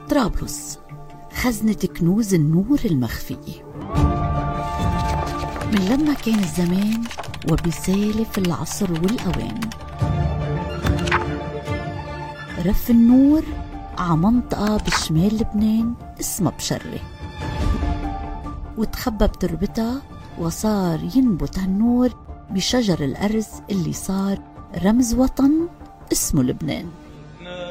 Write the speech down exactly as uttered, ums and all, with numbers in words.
طرابلس خزنة كنوز النور المخفية. من لما كان الزمان وبسالف العصر والأوان، رف النور ع منطقة بشمال لبنان اسمها بشرلة، وتخبى بتربتها وصار ينبت هالنور بشجر الأرز اللي صار رمز وطن اسمه لبنان.